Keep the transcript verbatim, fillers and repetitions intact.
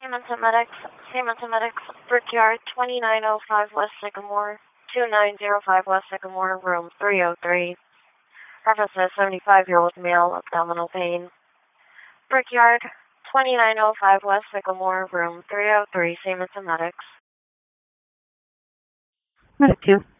Siemens Medics, Siemens Medics, Brickyard, twenty-nine oh five West Sycamore, two nine oh five West Sycamore, room three oh three. Reference to seventy-five-year-old male, abdominal pain. Brickyard, twenty-nine oh five West Sycamore, room three oh three, Siemens Medics. Medic two.